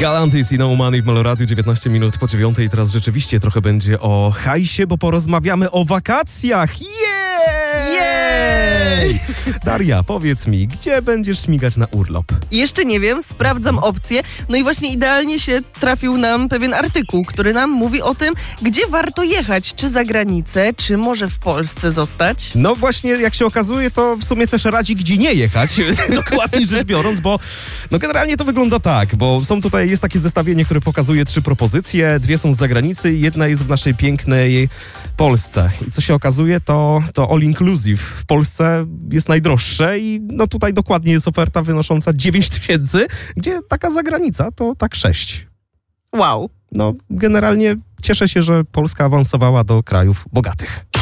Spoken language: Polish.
Galantis i No Money w Meloradiu, 19 minut po 9. I teraz rzeczywiście trochę będzie o hajsie, bo porozmawiamy o wakacjach. Jej! Daria, powiedz mi, gdzie będziesz śmigać na urlop? Jeszcze nie wiem, sprawdzam opcje. No i właśnie idealnie się trafił nam pewien artykuł, który nam mówi o tym, gdzie warto jechać. Czy za granicę, czy może w Polsce zostać? No właśnie, jak się okazuje, to w sumie też radzi, gdzie nie jechać, dokładnie rzecz biorąc, bo no generalnie to wygląda tak, bo jest takie zestawienie, które pokazuje 3 propozycje, 2 są z zagranicy i jedna jest w naszej pięknej Polsce. I co się okazuje, to all inclusive w Polsce jest najdroższe i no tutaj dokładnie jest oferta wynosząca 9 000, gdzie taka zagranica to tak 6. Wow. No generalnie cieszę się, że Polska awansowała do krajów bogatych.